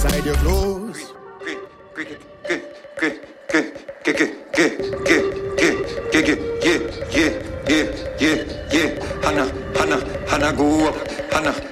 inside your clothes. Yeah. Hana, go up, Hana.